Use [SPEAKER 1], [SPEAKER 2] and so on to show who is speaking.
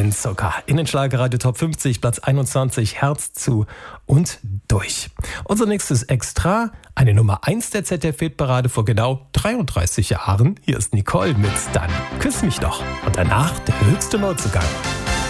[SPEAKER 1] Kein Zucker. In den Schlagerradio Top 50, Platz 21, Herz zu und durch. Unser nächstes Extra, eine Nummer 1 der ZDF-Hitparade vor genau 33 Jahren. Hier ist Nicole mit Dann küss mich doch. Und danach der höchste Neuzugang.